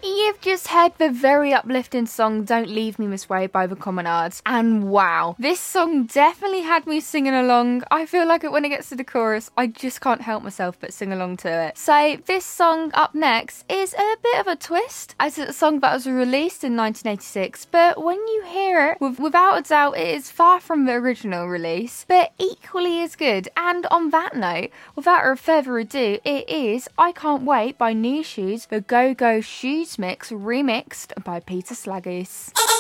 You've just heard the very uplifting song Don't Leave Me This Way by the Commonards, and wow, this song definitely had me singing along. I feel like when it gets to the chorus, I just can't help myself but sing along to it. So this song up next is a bit of a twist, as it's a song that was released in 1986, but when you hear it, without a doubt, it is far from the original release, but equally as good. And on that note, without further ado, it is I Can't Wait by New Shoes, the Go Go Shoes mix remixed by Peter Slaggoose.